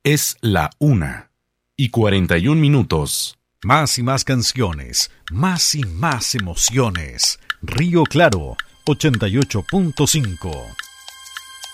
Es la 1:41. Más y más canciones, más y más emociones. Río Claro, 88.5.